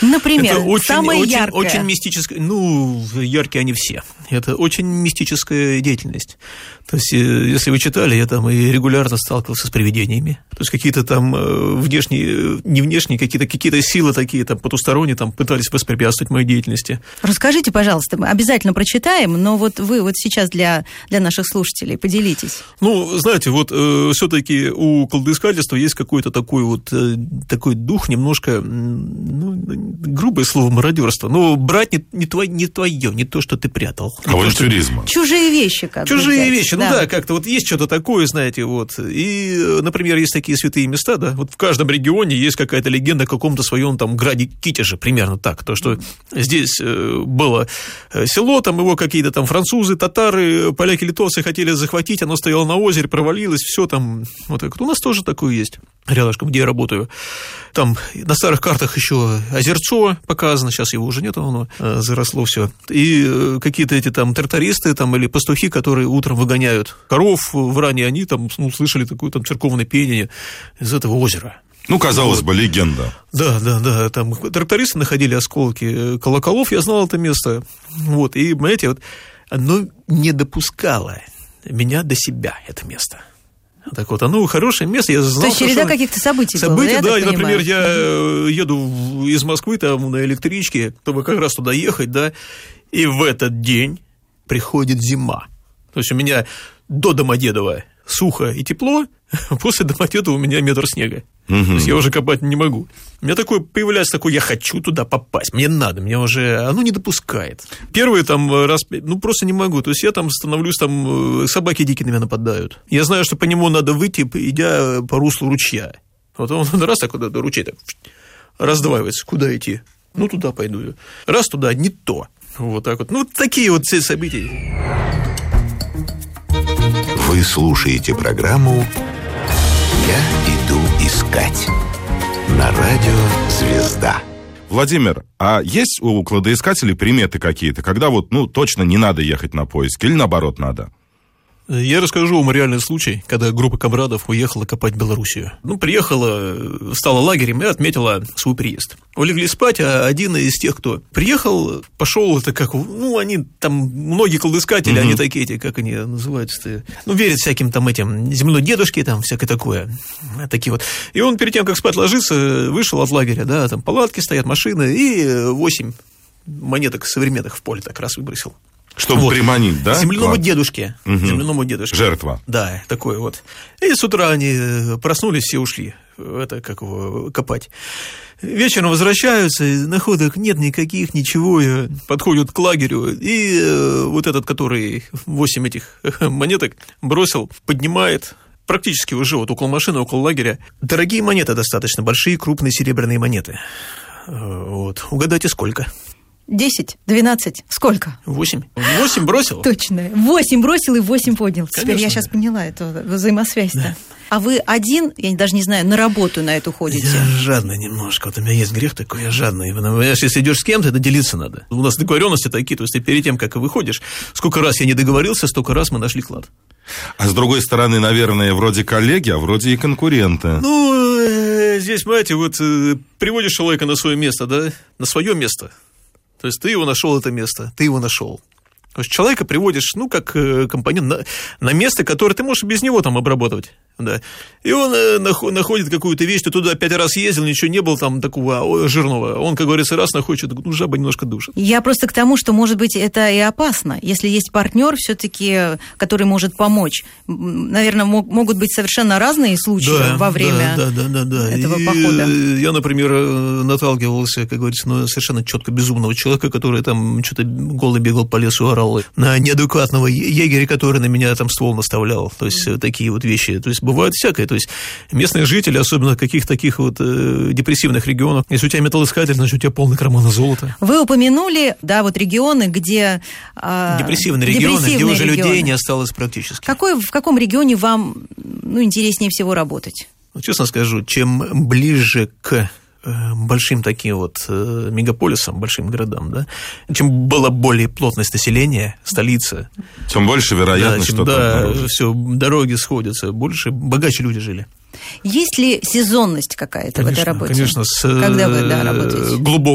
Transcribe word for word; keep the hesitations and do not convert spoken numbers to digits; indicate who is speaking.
Speaker 1: Например,
Speaker 2: это очень,
Speaker 1: самое
Speaker 2: очень,
Speaker 1: яркое.
Speaker 2: Очень мистическое, ну, яркие они все. Это очень мистическая деятельность. То есть, если вы читали, я там и регулярно сталкивался с привидениями. То есть, какие-то там внешние, не внешние, какие-то, какие-то силы такие там потусторонние там пытались воспрепятствовать моей деятельности.
Speaker 1: Расскажите, пожалуйста, мы обязательно прочитаем, но вот вы вот сейчас для, для наших слушателей поделитесь.
Speaker 2: Ну, знаете, вот э, все-таки у колдоискательства есть какой-то такой вот э, такой дух, немножко, ну, грубое слово, мародерство. Но брать не, не, твое, не твое, не то, что ты прятал.
Speaker 3: Авантюризма.
Speaker 1: Чужие вещи, как
Speaker 2: Чужие
Speaker 1: бы
Speaker 2: вещи, да. Ну да, как-то вот есть что-то такое, знаете, вот. И, например, есть такие святые места, да, вот в каждом регионе есть какая-то легенда о каком-то своем там граде Китеже, примерно так. То, что здесь было село, там его какие-то там французы, татары, поляки, литовцы хотели захватить, оно стояло на озере, провалилось, все там. Вот так. У нас тоже такое есть, рядышком, где я работаю. Там на старых картах еще озерцо показано, сейчас его уже нет, оно заросло все. И какие-то эти там трактористы там, или пастухи, которые утром выгоняют коров в ране, они там ну, слышали такое там церковное пение из этого озера.
Speaker 3: Ну, казалось
Speaker 2: вот.
Speaker 3: бы, легенда.
Speaker 2: Да, да, да. Там трактористы находили осколки колоколов, я знал это место. Вот, и, понимаете, вот оно не допускало меня до себя, это место. Так вот, оно хорошее место, я знал...
Speaker 1: То есть череда
Speaker 2: что...
Speaker 1: каких-то событий
Speaker 2: События,
Speaker 1: было,
Speaker 2: да,
Speaker 1: я
Speaker 2: и, например, я еду из Москвы там на электричке, чтобы как раз туда ехать, да, и в этот день приходит зима. То есть у меня до Домодедова сухо и тепло, после Домодедова у меня метр снега. Угу. То есть я уже копать не могу. У меня такое появляется такое, я хочу туда попасть, мне надо, мне уже, оно не допускает. Первый там раз, ну просто не могу, то есть я там становлюсь, там собаки дикие на меня нападают. Я знаю, что по нему надо выйти, идя по руслу ручья. Вот он раз так куда-то ручей так раздваивается, куда идти? Ну туда пойду. Раз туда, не то. Вот так вот. Ну такие вот все события.
Speaker 4: Вы слушаете программу «Я иду искать» на радио «Звезда».
Speaker 3: Владимир, а есть у кладоискателей приметы какие-то, когда вот, ну, точно не надо ехать на поиски, или наоборот надо?
Speaker 2: Я расскажу вам реальный случай, когда группа комрадов уехала копать Белоруссию. Ну, приехала, стала лагерем и отметила свой приезд. Улегли спать, а один из тех, кто приехал, пошел, это как, ну, они там, многие кладоискатели, угу. они такие, эти, как они называются, ну, верят всяким там этим, земной дедушке, там, всякое такое, такие вот. И он перед тем, как спать ложиться, вышел от лагеря, да, там палатки стоят, машины, и восемь монеток современных в поле так раз выбросил.
Speaker 3: Чтобы вот. приманить, да?
Speaker 2: Земляному
Speaker 3: Клад.
Speaker 2: дедушке. Угу. Земляному дедушке.
Speaker 3: Жертва.
Speaker 2: Да, такой вот. И с утра они проснулись, все ушли. Это как его копать. Вечером возвращаются, находок нет никаких, ничего. Подходят к лагерю. И вот этот, который восемь этих монеток бросил, поднимает. Практически уже вот около машины, около лагеря. Дорогие монеты достаточно, большие, крупные серебряные монеты. Вот. Угадайте, сколько?
Speaker 1: Десять, двенадцать, сколько?
Speaker 2: Восемь. Восемь бросил?
Speaker 1: Точно. Восемь бросил и восемь поднял.
Speaker 2: Конечно.
Speaker 1: Теперь я сейчас поняла эту взаимосвязь-то. Да. А вы один, я даже не знаю, на работу на эту ходите?
Speaker 2: Я жадный немножко. Вот у меня есть грех такой, я жадный. Понимаешь, если идешь с кем-то, это делиться надо. У нас договоренности такие, то есть ты перед тем, как выходишь, сколько раз я не договорился, столько раз мы нашли клад.
Speaker 3: А с другой стороны, наверное, вроде коллеги, а вроде и конкуренты.
Speaker 2: Ну, здесь, понимаете, вот приводишь человека на свое место, да, на свое место. То есть ты его нашел, это место, ты его нашел. То есть человека приводишь, ну, как компонент на, на место, которое ты можешь без него там обработать. Да. И он э, находит какую-то вещь, ты туда пять раз ездил, ничего не было там такого жирного. Он, как говорится, раз находит, ну, жаба немножко душит.
Speaker 1: Я просто к тому, что, может быть, это и опасно. Если есть партнер все-таки, который может помочь. Наверное, мог, могут быть совершенно разные случаи
Speaker 2: да,
Speaker 1: во время
Speaker 2: да, да, да, да, да.
Speaker 1: этого
Speaker 2: и
Speaker 1: похода.
Speaker 2: Я, например, наталкивался, как говорится, на совершенно четко безумного человека, который там что-то голый бегал по лесу, орал, на неадекватного егеря, который на меня там ствол наставлял. То есть mm. такие вот вещи. То есть бывает всякое. То есть местные жители, особенно в каких-то таких вот э, депрессивных регионах, если у тебя металлоискатель, значит, у тебя полный карман золота.
Speaker 1: Вы упомянули, да, вот регионы, где... Э,
Speaker 2: депрессивные регионы, где уже регионы. Людей не осталось практически.
Speaker 1: Какой, в каком регионе вам, ну, интереснее всего работать?
Speaker 2: Ну, честно скажу, чем ближе к большим таким вот мегаполисам, большим городам, да, чем была более плотность населения, столица,
Speaker 3: тем больше вероятность,
Speaker 2: да, чем,
Speaker 3: что
Speaker 2: да, все, дороги сходятся, больше, богаче люди жили.
Speaker 1: Есть ли сезонность какая-то
Speaker 2: конечно,
Speaker 1: в этой работе?
Speaker 2: Конечно, с
Speaker 1: Когда вы, да, работаете?
Speaker 2: глубокой